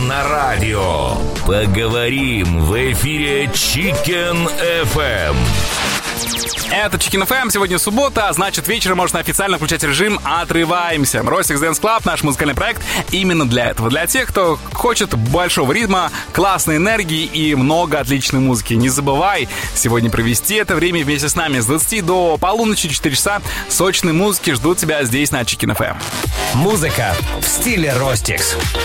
на радио. Поговорим в эфире Chicken FM. Это Chicken FM, сегодня суббота, а значит вечером можно официально включать режим «Отрываемся». Ростикс Dance Club, наш музыкальный проект, именно для этого. Для тех, кто хочет большого ритма, классной энергии и много отличной музыки. Не забывай сегодня провести это время вместе с нами. С 20 до полуночи, 4 часа сочной музыки ждут тебя здесь на Chicken FM. Музыка в стиле Ростикс.